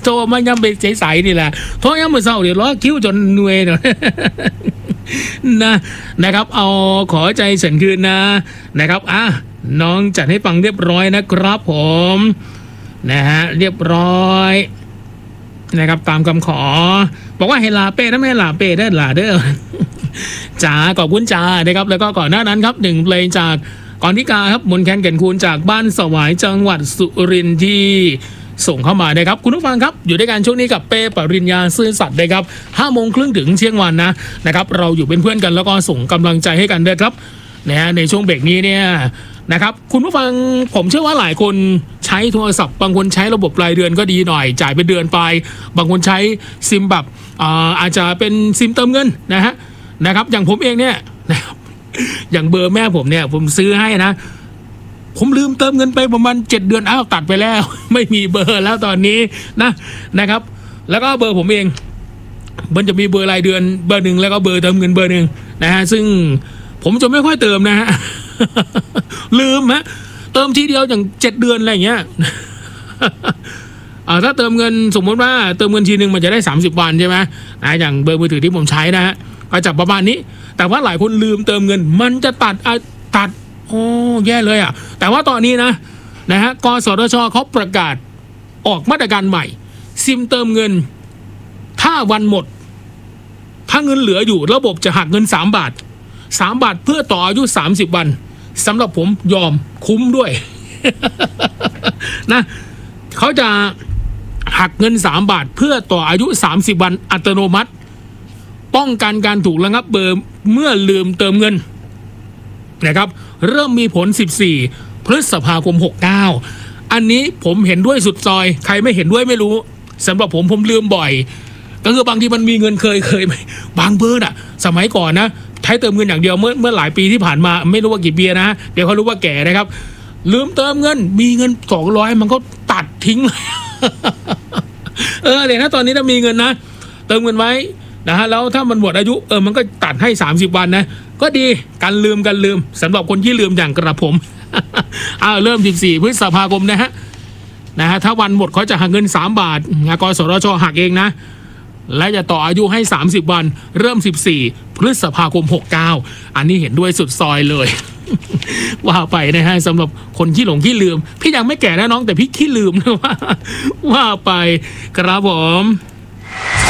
โทรมาย้ำเป็นใสๆนี่แหละโทรย้ำเมื่อเช้าเดี๋ยวล้อคิ้วจนเหนื่อยเนาะนะครับเอาขอใจฉันคืนนะครับน้องจัดให้ฟังเรียบร้อยนะครับผมนะฮะเรียบร้อยนะครับตามคำขอบอกว่าให้ลาเป้นะไม่ให้ลาเป้ได้ลาเด้อจ๋าขอบคุณจ๋านะครับแล้วก็ก่อนหน้านั้นครับ1เพลงจากก่อนที่กาครับมนแคนแก่นคูณจากบ้านสวายจังหวัดสุรินทร์ที่ส่งเข้ามานะครับคุณผู้ฟังครับอยู่ด้วยกันช่วงนี้กับเป้ปริญญาซื่อสัตย์นะครับ5:30ถึงเที่ยงวันนะครับเราอยู่เป็นเพื่อนกันแล้วก็ส่งกำลังใจให้กันด้วยครับในช่วงเบรกนี้เนี่ยนะครับคุณผู้ฟังผมเชื่อว่าหลายคนใช้โทรศัพท์บางคนใช้ระบบรายเดือนก็ดีหน่อยจ่ายเป็นเดือนไปบางคนใช้ซิมแบบอาจจะเป็นซิมเติมเงินนะครับอย่างผมเองเนี่ยนะครับอย่างเบอร์แม่ผมเนี่ยผมซื้อให้นะผมลืมเติมเงินไปประมาณ7 เดือนตัดไปแล้วไม่มีเบอร์แล้วตอนนี้นะครับแล้วก็เบอร์ผมเองมันจะมีเบอร์รายเดือนเบอร์หนึ่งแล้วก็เบอร์เติมเงินเบอร์หนึ่งซึ่งผมจะไม่ค่อยเติมลืมเติมทีเดียวอย่าง7 เดือนอะไรอย่างเงี้ยถ้าเติมเงินสมมติว่าเติมเงินทีนึงมันจะได้30 วันใช่ไหมอย่างเบอร์มือถือที่ผมใช้ก็จะประมาณนี้แต่ว่าหลายคนลืมเติมเงินมันจะตัดโอ้แย่เลยแต่ว่าตอนนี้นะฮะกสทช.เขาประกาศออกมาตรการใหม่ซิมเติมเงินถ้าวันหมดถ้าเงินเหลืออยู่ระบบจะหักเงิน3 บาทเพื่อต่ออายุ30 วันสำหรับผมยอมคุ้มด้วย เขาจะหักเงิน3 บาทเพื่อต่ออายุ30 วันอัตโนมัติป้องกันการถูกระงับเบอร์เมื่อลืมเติมเงินนะครับเริ่มมีผล14 พฤษภาคม 69อันนี้ผมเห็นด้วยสุดซอยใครไม่เห็นด้วยไม่รู้สำหรับผมลืมบ่อยก็คือบางทีมันมีเงินเคยบางเบอร์สมัยก่อนใช้เติมเงินอย่างเดียวเมื่อหลายปีที่ผ่านมาไม่รู้ว่ากี่ปีเดี๋ยวเขารู้ว่าแก่นะครับลืมเติมเงินมีเงิน200มันก็ตัดทิ้งเลยเดี๋ยวตอนนี้ถ้ามีเงินเติมเงินไว้แล้วถ้ามันหมดอายุมันก็ตัดให้30 วันก็ดีกันลืมสำหรับคนที่ลืมอย่างกระผม เริ่ม14 พฤษภาคมนะฮะถ้าวันหมดเขาจะหักเงิน3 บาทกสทช.หักเองและจะต่ออายุให้30 วันเริ่ม14 พฤษภาคม 69อันนี้เห็นด้วยสุดซอยเลย ว่าไปสำหรับคนขี้หลงขี้ลืมพี่ยังไม่แก่นะน้องแต่พี่ขี้ลืมนะว่าไปครับผม